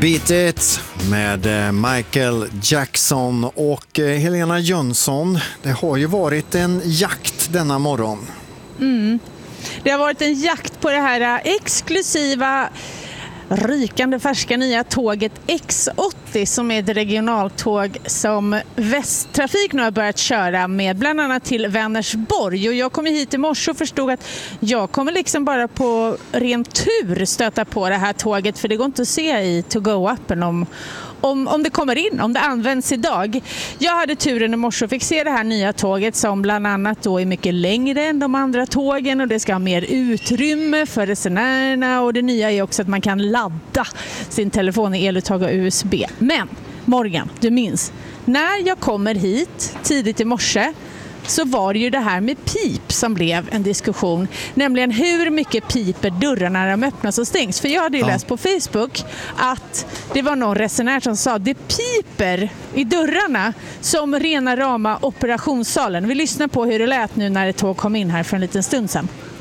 Beat It med Michael Jackson och Helena Jönsson. Det har ju varit en jakt denna morgon. Det har varit en jakt på det här exklusiva, rykande färska nya tåget X80 som är ett regionaltåg som Västtrafik nu har börjat köra med, bland annat till Vänersborg. Och jag kom hit i morse och förstod att jag kommer liksom bara på ren tur stöta på det här tåget, för det går inte att se i To-Go-appen om det kommer in, om det används idag. Jag hade turen i morse och fick se det här nya tåget som bland annat då är mycket längre än de andra tågen och det ska ha mer utrymme för resenärerna, och det nya är också att man kan ladda sin telefon i eluttag och USB. Men Morgan, du minns, när jag kommer hit tidigt i morse så var det ju det här med pip som blev en diskussion. Nämligen hur mycket piper dörrarna när de öppnas och stängs. För jag hade ju läst på Facebook att det var någon resenär som sa att det piper i dörrarna som rena rama operationssalen. Vi lyssnar på hur det lät nu när ett tåg kom in här för en liten stund sedan.